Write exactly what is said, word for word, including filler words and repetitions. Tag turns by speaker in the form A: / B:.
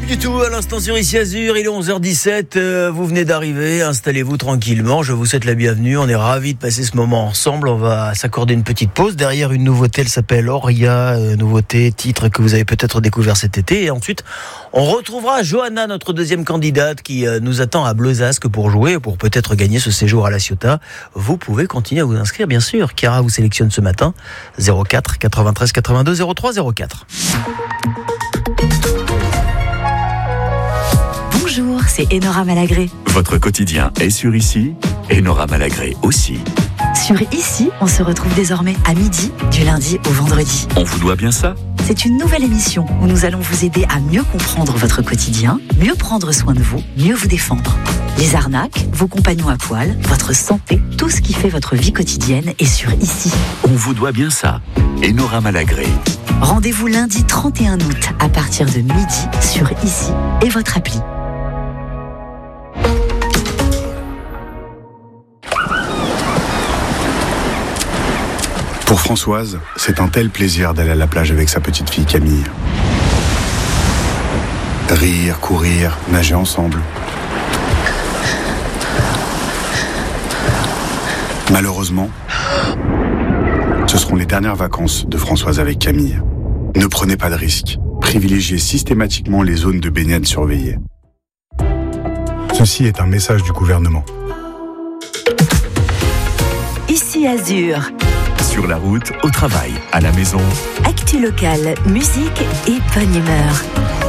A: du tout, à l'instant sur Ici Azur, il est onze heures dix-sept, euh, vous venez d'arriver, installez-vous tranquillement, je vous souhaite la bienvenue, on est ravis de passer ce moment ensemble, on va s'accorder une petite pause, derrière une nouveauté, elle s'appelle Auria, euh, nouveauté, titre que vous avez peut-être découvert cet été, et ensuite on retrouvera Johanna, notre deuxième candidate qui euh, nous attend à Bleuzasque pour jouer, pour peut-être gagner ce séjour à La Ciotat. Vous pouvez continuer à vous inscrire, bien sûr, Chiara vous sélectionne ce matin, zéro quatre quatre-vingt-treize quatre-vingt-deux zéro trois zéro quatre.
B: Bonjour, c'est Enora Malagré.
C: Votre quotidien est sur Ici, Enora Malagré aussi.
B: Sur Ici, on se retrouve désormais à midi, du lundi au vendredi.
C: On vous doit bien ça ?
B: C'est une nouvelle émission où nous allons vous aider à mieux comprendre votre quotidien, mieux prendre soin de vous, mieux vous défendre. Les arnaques, vos compagnons à poil, votre santé, tout ce qui fait votre vie quotidienne est sur Ici.
C: On vous doit bien ça, Enora Malagré.
B: Rendez-vous lundi trente et un août à partir de midi sur Ici et votre appli.
D: Pour Françoise, c'est un tel plaisir d'aller à la plage avec sa petite fille Camille. Rire, courir, nager ensemble. Malheureusement, ce seront les dernières vacances de Françoise avec Camille. Ne prenez pas de risques. Privilégiez systématiquement les zones de baignade surveillées. Ceci est un message du gouvernement.
B: Ici Azur.
C: Sur la route, au travail, à la maison.
B: Actu locale, musique et bonne humeur.